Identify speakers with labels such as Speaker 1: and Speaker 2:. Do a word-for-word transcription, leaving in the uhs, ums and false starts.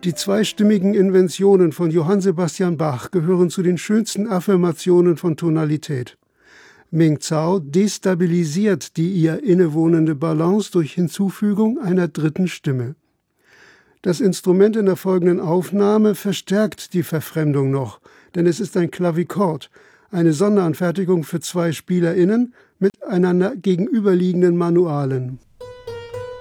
Speaker 1: Die zweistimmigen Inventionen von Johann Sebastian Bach gehören zu den schönsten Affirmationen von Tonalität. Ming Zhao destabilisiert die ihr innewohnende Balance durch Hinzufügung einer dritten Stimme. Das Instrument in der folgenden Aufnahme verstärkt die Verfremdung noch, denn es ist ein Klavichord, eine Sonderanfertigung für zwei SpielerInnen mit einander gegenüberliegenden Manualen.